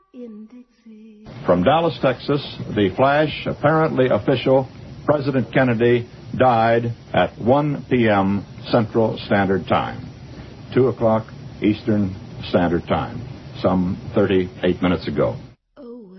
in Dixie. From Dallas, Texas, the flash, apparently official, President Kennedy died at 1 p.m. Central Standard Time, 2 o'clock Eastern Standard Time, some 38 minutes ago.